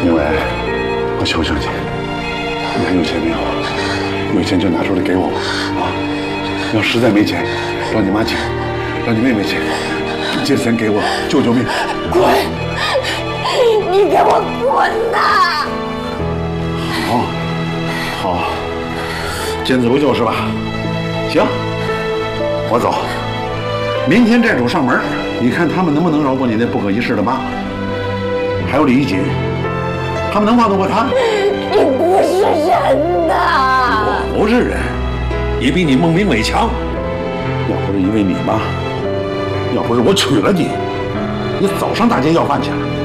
明伟，我求求你，你还有钱没有？有钱就拿出来给我啊！要实在没钱，让你妈请，让你妹妹请，借钱给我救救命！ 滚！你给我滚呐！ 好，见死不救是吧？行，我走。明天债主上门，你看他们能不能饶过你那不可一世的妈？还有李一锦，他们能放得过他？ 你不是人呐！ 我不是人，也比你孟明伟强。要不是因为你妈，要不是我娶了你，你早上大街要饭去了。